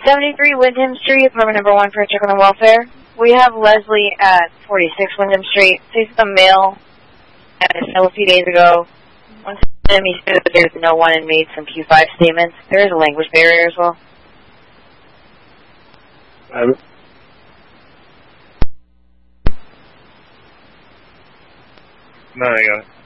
73 Wyndham Street, apartment number 1 for Chicken and Welfare. We have Leslie at 46 Wyndham Street. He's a male. A few days ago. One time he said that there's no one and made some Q5 statements. There is a language barrier as well. No, I got it.